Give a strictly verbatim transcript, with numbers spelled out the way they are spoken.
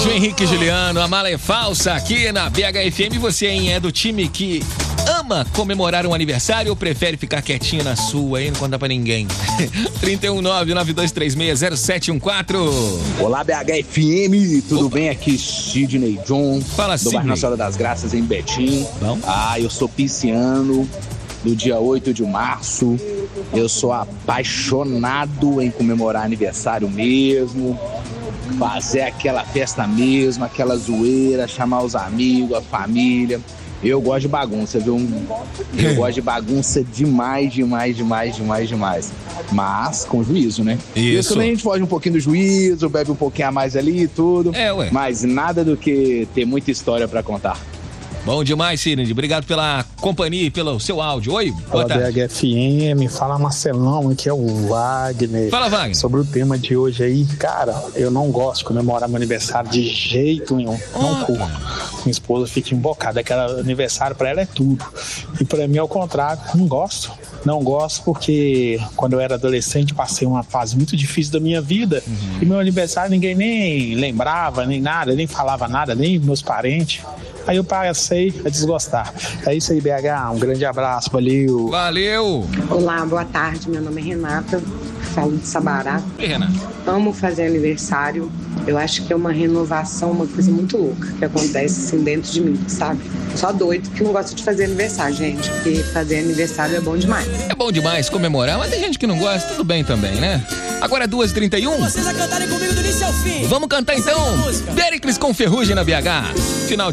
Beijo, Henrique e Juliano. A mala é falsa aqui na B H F M. Você, hein, é do time que ama comemorar um aniversário ou prefere ficar quietinho na sua aí, não conta pra ninguém? trinta e um, nove nove dois três seis, zero sete um quatro. Olá, B H F M, tudo Opa. bem? Aqui Sidney John, Fala, do bairro Nossa Senhora das Graças, em Betim. Bom. Ah, eu sou pisciano, do dia oito de março. Eu sou apaixonado em comemorar aniversário mesmo, fazer aquela festa mesmo, aquela zoeira, chamar os amigos, a família. Eu gosto de bagunça, viu? Eu gosto de bagunça demais, demais, demais, demais, demais. Mas com juízo, né? Isso. Também a gente foge um pouquinho do juízo, bebe um pouquinho a mais ali e tudo. É, ué. Mas nada do que ter muita história pra contar. Bom demais, Sidney. Obrigado pela companhia e pelo seu áudio. Oi, boa Fala, tarde. B H F M, fala Marcelão, aqui é o Wagner. Fala, Wagner. Sobre o tema de hoje aí, cara, eu não gosto de comemorar meu aniversário de jeito nenhum. Não Oh, curto. Minha esposa fica embocada, aquele aniversário pra ela é tudo. E pra mim é o contrário, não gosto. Não gosto porque quando eu era adolescente passei uma fase muito difícil da minha vida. Uhum. E meu aniversário ninguém nem lembrava, nem nada, nem falava nada, nem meus parentes. Aí eu passei a desgostar. É isso aí, B H. Um grande abraço, valeu. Valeu. Olá, boa tarde. Meu nome é Renata, falo de Sabará. E Renata? Amo fazer aniversário. Eu acho que é uma renovação, uma coisa muito louca que acontece assim dentro de mim, sabe? Eu sou doido que não gosta de fazer aniversário, gente, porque fazer aniversário é bom demais. É bom demais comemorar, mas tem gente que não gosta, tudo bem também, né? Agora é duas e trinta e um. Vocês a cantarem comigo do início ao fim. Vamos cantar então. Péricles com Ferrugem na B H. Final de